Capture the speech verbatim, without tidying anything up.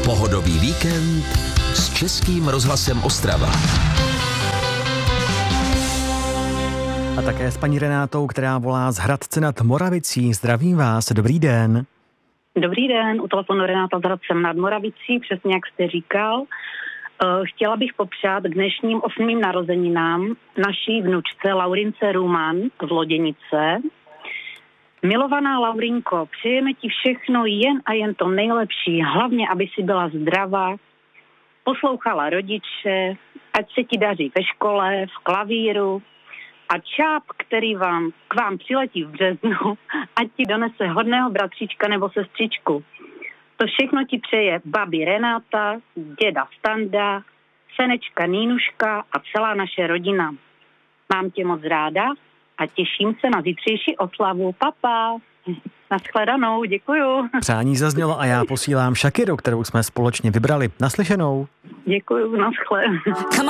Pohodový víkend s Českým rozhlasem Ostrava. A také s paní Renátou, která volá z Hradce nad Moravicí. Zdravím vás, dobrý den. Dobrý den, u telefonu Renáta z Hradce nad Moravicí, přesně jak jste říkal. Chtěla bych popřát k dnešním osmým narozeninám naší vnučce Laurince Ruman z Loděnice. Milovaná Laurinko, přejeme ti všechno jen a jen to nejlepší, hlavně, aby si byla zdravá, poslouchala rodiče, ať se ti daří ve škole, v klavíru a čáp, který vám, k vám přiletí v březnu, ať ti donese hodného bratříčka nebo sestřičku. To všechno ti přeje babi Renáta, děda Standa, senečka Nínuška a celá naše rodina. Mám tě moc ráda a těším se na zítřejší oslavu. Papa, nashledanou, děkuju. Přání zaznělo a já posílám Shakiru, kterou jsme společně vybrali. Naslyšenou. Děkuju, naschle.